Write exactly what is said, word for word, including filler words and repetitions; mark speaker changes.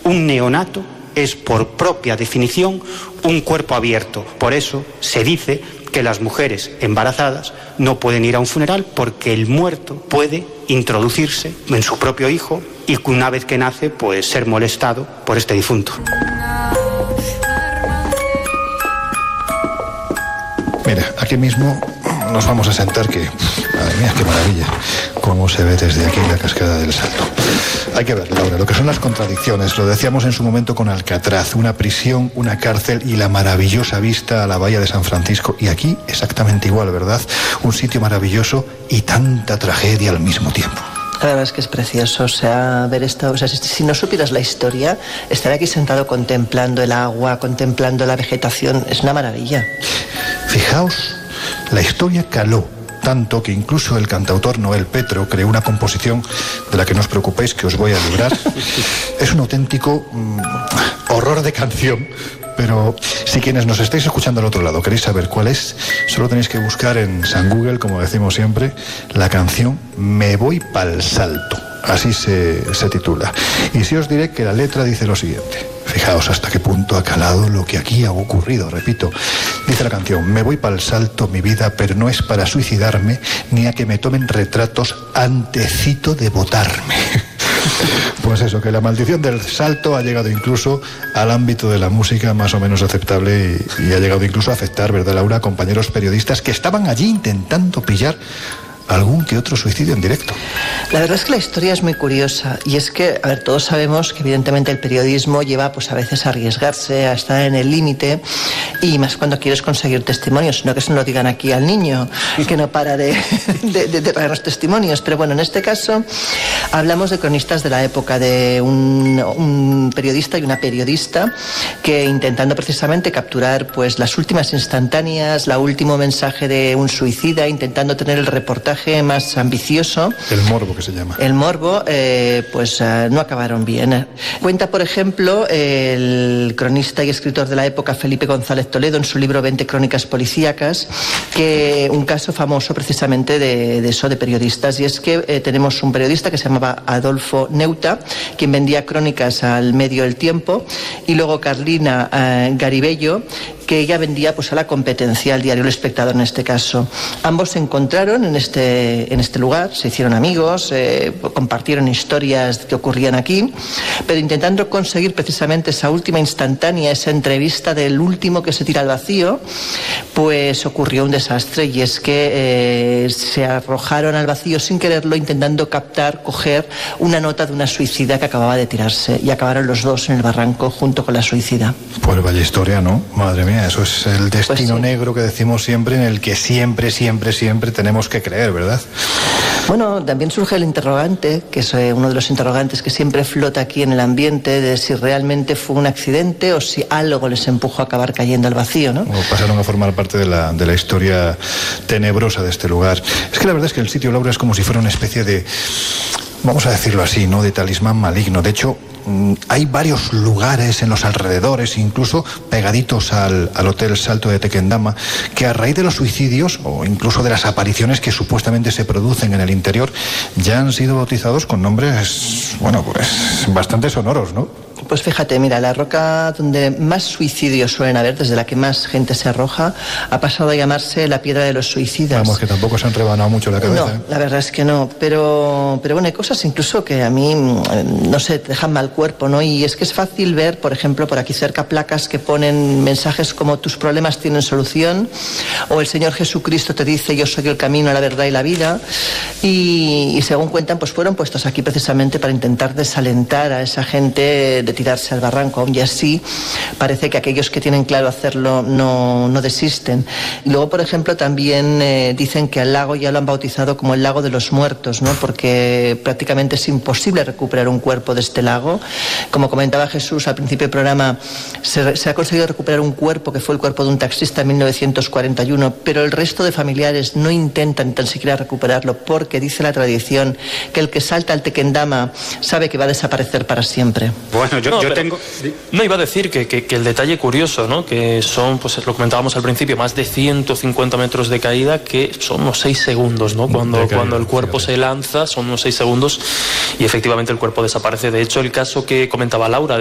Speaker 1: Un neonato es, por propia definición, un cuerpo abierto. Por eso se dice que las mujeres embarazadas no pueden ir a un funeral, porque el muerto puede introducirse en su propio hijo y una vez que nace, pues ser molestado por este difunto.
Speaker 2: Mira, aquí mismo nos vamos a sentar, que, madre mía, qué maravilla, cómo se ve desde aquí la cascada del Salto. Hay que ver, Laura, lo que son las contradicciones. Lo decíamos en su momento con Alcatraz, una prisión, una cárcel y la maravillosa vista a la bahía de San Francisco. Y aquí exactamente igual, ¿verdad? Un sitio maravilloso y tanta tragedia al mismo tiempo.
Speaker 3: La verdad es que es precioso, o sea, ver esto, o sea, si, si no supieras la historia, estar aquí sentado contemplando el agua, contemplando la vegetación, es una maravilla.
Speaker 2: Fijaos, la historia caló tanto que incluso el cantautor Noel Petro creó una composición de la que no os preocupéis, que os voy a librar. Es un auténtico mm, horror de canción, pero si quienes nos estáis escuchando al otro lado queréis saber cuál es, solo tenéis que buscar en San Google, como decimos siempre, la canción Me voy pa'l Salto. Así se, se titula. Y sí os diré que la letra dice lo siguiente. Fijaos hasta qué punto ha calado lo que aquí ha ocurrido, repito. Dice la canción: me voy pa'l Salto, mi vida, pero no es para suicidarme, ni a que me tomen retratos antecito de botarme. Pues eso, que la maldición del Salto ha llegado incluso al ámbito de la música más o menos aceptable y, y ha llegado incluso a afectar, ¿verdad, Laura?, a compañeros periodistas que estaban allí intentando pillar algún que otro suicidio en directo.
Speaker 3: La verdad es que la historia es muy curiosa, y es que, a ver, todos sabemos que evidentemente el periodismo lleva pues a veces a arriesgarse, a estar en el límite, y más cuando quieres conseguir testimonios, sino que se lo digan aquí al niño, que no para de, de, de, de traernos testimonios. Pero bueno, en este caso hablamos de cronistas de la época, de un, un periodista y una periodista que, intentando precisamente capturar pues las últimas instantáneas, la último mensaje de un suicida, intentando tener el reportaje más ambicioso.
Speaker 2: El morbo, que se llama.
Speaker 3: El morbo, eh, pues eh, no acabaron bien. Cuenta, por ejemplo, el cronista y escritor de la época, Felipe González Toledo, en su libro veinte crónicas policíacas, que un caso famoso precisamente de, de eso, de periodistas, y es que eh, tenemos un periodista que se llamaba Adolfo Neuta, quien vendía crónicas al medio El Tiempo, y luego Carlina eh, Garibello, que ella vendía pues a la competencia, al diario El Espectador en este caso. Ambos se encontraron en este, en este lugar, se hicieron amigos, eh, compartieron historias que ocurrían aquí, pero intentando conseguir precisamente esa última instantánea, esa entrevista del último que se tira al vacío, pues ocurrió un desastre, y es que eh, se arrojaron al vacío sin quererlo, intentando captar, coger una nota de una suicida que acababa de tirarse, y acabaron los dos en el barranco junto con la suicida.
Speaker 2: Pues vaya historia, ¿no? Madre mía, eso es el destino
Speaker 3: pues sí.
Speaker 2: negro que decimos siempre, en el que siempre, siempre, siempre tenemos que creer, ¿verdad?
Speaker 3: Bueno, también surge el interrogante, que es uno de los interrogantes que siempre flota aquí en el ambiente, de si realmente fue un accidente o si algo les empujó a acabar cayendo al vacío, ¿no?
Speaker 2: O pasaron a formar parte de la, de la historia tenebrosa de este lugar. Es que la verdad es que el sitio, Laura, es como si fuera una especie de, vamos a decirlo así, ¿no?, de talismán maligno. De hecho, hay varios lugares en los alrededores, incluso pegaditos al, al Hotel Salto de Tequendama, que a raíz de los suicidios o incluso de las apariciones que supuestamente se producen en el interior, ya han sido bautizados con nombres, bueno, pues bastante sonoros, ¿no?
Speaker 3: Pues fíjate, mira, la roca donde más suicidios suelen haber, desde la que más gente se arroja, ha pasado a llamarse la Piedra de los Suicidas.
Speaker 2: Vamos, que tampoco se han rebanado mucho la cabeza.
Speaker 3: No, la verdad es que no, pero, pero bueno, hay cosas incluso que a mí, no sé, te dejan mal cuerpo, ¿no? Y es que es fácil ver, por ejemplo, por aquí cerca placas que ponen mensajes como tus problemas tienen solución, o el Señor Jesucristo te dice yo soy el camino, la verdad y la vida, y, y según cuentan, pues fueron puestos aquí precisamente para intentar desalentar a esa gente de tirarse al barranco, aún y así parece que aquellos que tienen claro hacerlo no, no desisten. Y luego, por ejemplo, también eh, dicen que al lago ya lo han bautizado como el lago de los muertos, ¿no? Porque prácticamente es imposible recuperar un cuerpo de este lago. Como comentaba Jesús al principio del programa, se, se ha conseguido recuperar un cuerpo que fue el cuerpo de un taxista en mil novecientos cuarenta y uno, pero el resto de familiares no intentan tan siquiera recuperarlo, porque dice la tradición que el que salta al Tequendama sabe que va a desaparecer para siempre.
Speaker 1: Bueno, yo,
Speaker 4: no,
Speaker 1: yo
Speaker 4: pero,
Speaker 1: tengo...
Speaker 4: No, iba a decir que, que, que el detalle curioso, ¿no?, que son, pues lo comentábamos al principio, más de ciento cincuenta metros de caída, que son unos seis segundos, ¿no? Cuando, caída, cuando el cuerpo fíjate. se lanza, son unos seis segundos y efectivamente el cuerpo desaparece. De hecho, el caso que comentaba Laura